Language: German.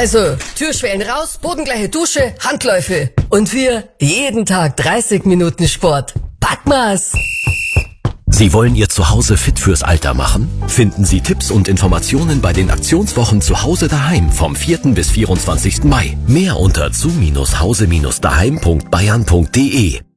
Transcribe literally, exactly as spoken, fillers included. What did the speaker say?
Also, Türschwellen raus, bodengleiche Dusche, Handläufe. Und wir jeden Tag dreißig Minuten Sport. Packmas! Sie wollen Ihr Zuhause fit fürs Alter machen? Finden Sie Tipps und Informationen bei den Aktionswochen Zuhause daheim vom vierten bis vierundzwanzigsten Mai. Mehr unter zu Hause daheim punkt bayern punkt de.